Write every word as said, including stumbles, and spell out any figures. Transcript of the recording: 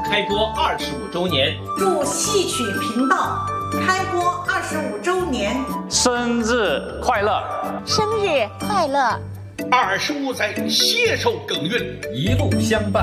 开播二十五周年， 祝戏曲频道开播二十五周年生日快乐！ 生日快乐！ 二十五载携手耕耘， 一路相伴，